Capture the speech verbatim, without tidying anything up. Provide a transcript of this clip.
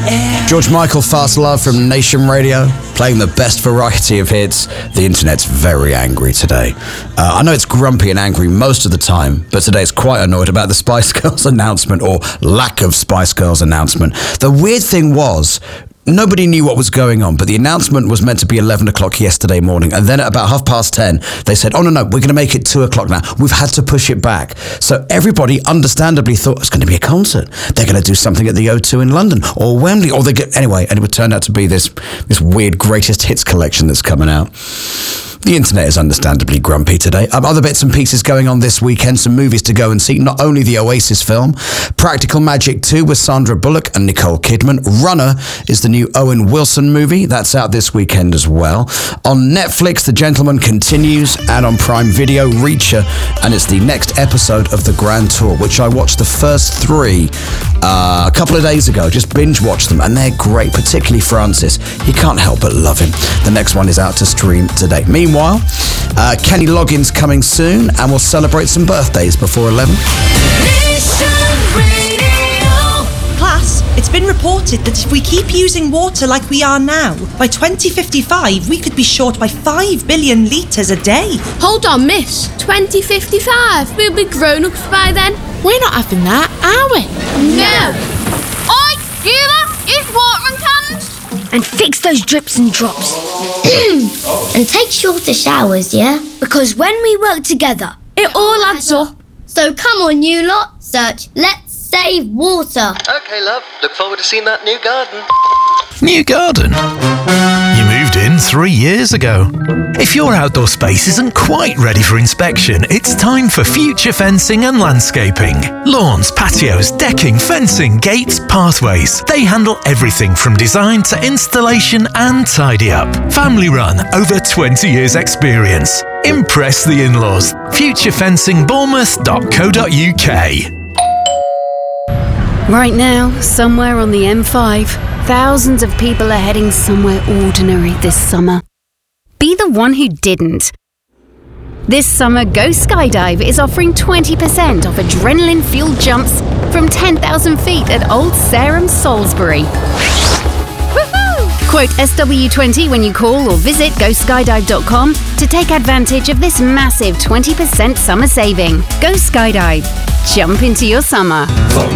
air. George Michael, Fast Love from Nation Radio, playing the best variety of hits. The internet's very angry today. Uh, I know it's grumpy and angry most of the time, but today it's quite annoyed about the Spice Girls announcement, or lack of Spice Girls announcement. The weird thing was, nobody knew what was going on, but the announcement was meant to be eleven o'clock yesterday morning, and then at about half past ten, they said, oh no, no, we're going to make it two o'clock now. We've had to push it back. So everybody understandably thought it's going to be a concert. They're going to do something at the O two in London, or Wembley, or they get, anyway, and it would turn out to be this, this weird greatest hits collection that's coming out. The internet is understandably grumpy today. Um, other bits and pieces going on this weekend, some movies to go and see. Not only the Oasis film, Practical Magic two with Sandra Bullock and Nicole Kidman. Runner is the new Owen Wilson movie. That's out this weekend as well. On Netflix, The Gentleman continues, and on Prime Video, Reacher, and it's the next episode of The Grand Tour, which I watched the first three uh, a couple of days ago. Just binge watched them, and they're great, particularly Francis. You can't help but love him. The next one is out to stream today. Meanwhile, uh, Kenny Loggins coming soon, and we'll celebrate some birthdays before eleven. Class, it's been reported that if we keep using water like we are now, by twenty fifty-five we could be short by five billion litres a day. Hold on, miss. twenty fifty-five? We'll be grown-ups by then. We're not having that, are we? No. Oi, hear that? It's watering cans. And fix those drips and drops. And take shorter showers, yeah? Because when we work together, it all adds up. So come on, you lot, search Let's Save Water. Okay, love. Look forward to seeing that new garden. New garden? You moved in three years ago. If your outdoor space isn't quite ready for inspection, it's time for Future Fencing and Landscaping. Lawns, patios, decking, fencing, gates, pathways. They handle everything from design to installation and tidy up. Family run, over twenty years experience. Impress the in-laws. future fencing bournemouth dot co dot uk. Right now, somewhere on the M five, thousands of people are heading somewhere ordinary this summer. Be the one who didn't. This summer, Go Skydive is offering twenty percent off adrenaline-fueled jumps from ten thousand feet at Old Sarum, Salisbury. Woohoo! Quote S W twenty when you call or visit go skydive dot com to take advantage of this massive twenty percent summer saving. Go Skydive. Jump into your summer. From